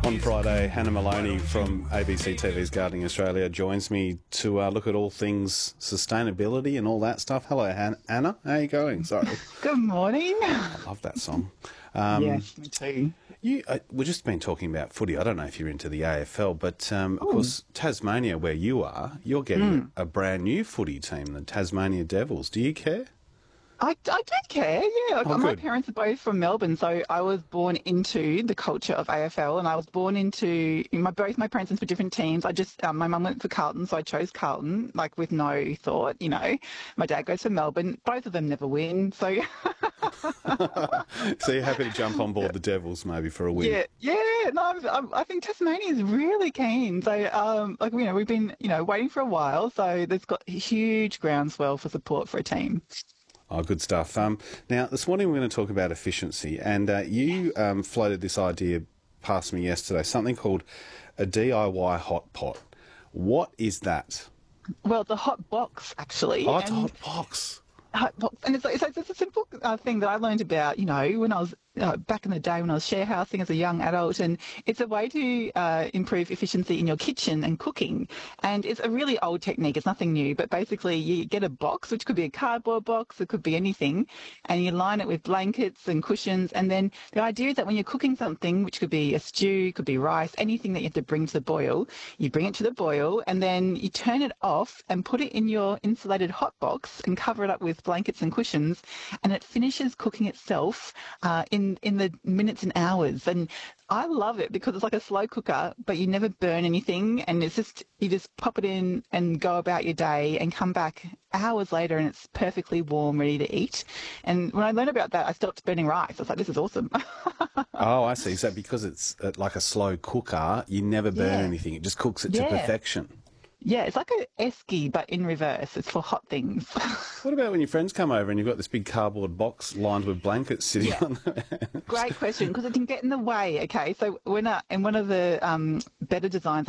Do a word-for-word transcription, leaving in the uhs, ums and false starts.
On Friday, Hannah Maloney from A B C T V's Gardening Australia joins me to uh, look at all things sustainability and all that stuff. Hello, Han- Anna. How are you going? Sorry. Good morning. I love that song. Um, Yes, me too. You, uh, we've just been talking about footy. I don't know if you're into the A F L, but um, of course, Tasmania, where you are, you're getting a, a brand new footy team, the Tasmania Devils. Do you care? I, I do care, yeah. Like, Oh, my good. parents are both from Melbourne, so I was born into the culture of A F L, and I was born into my both my parents went for different teams. I just um, my mum went for Carlton, so I chose Carlton, like with no thought, you know. My dad goes for Melbourne. Both of them never win, so So you're happy to jump on board the Devils maybe for a win? yeah, yeah. No, I'm, I'm, I think Tasmania is really keen. So, um, like you know, we've been you know waiting for a while, so there's got huge groundswell for support for a team. Oh, good stuff. Um, now, this morning we're going to talk about efficiency, and uh, you um, floated this idea past me yesterday, something called a D I Y hot pot. What is that? Well, the hot box actually. Oh, it's a and- hot box. hot box. And it's, it's, it's a simple uh, thing that I learned about, you know, when I was uh, back in the day when I was sharehousing as a young adult. And it's a way to uh, improve efficiency in your kitchen and cooking. And it's a really old technique. It's nothing new. But basically, you get a box, which could be a cardboard box, it could be anything, and you line it with blankets and cushions. And then the idea is that when you're cooking something, which could be a stew, could be rice, anything that you have to bring to the boil, you bring it to the boil and then you turn it off and put it in your insulated hot box and cover it up with blankets and cushions, and it finishes cooking itself uh, in in the minutes and hours. And I love it because it's like a slow cooker, but you never burn anything, and it's just you just pop it in and go about your day and come back hours later and it's perfectly warm, ready to eat. And when I learned about that, I stopped burning rice. I was like, this is awesome. Oh, I see. So because it's uh, like a slow cooker, you never burn Yeah. anything. It just cooks it to Yeah. perfection. Yeah, it's like a esky, but in reverse. It's for hot things. What about when your friends come over and you've got this big cardboard box lined with blankets sitting Yeah. on there? Great question, because it can get in the way. Okay, so when uh, in one of the um, better designs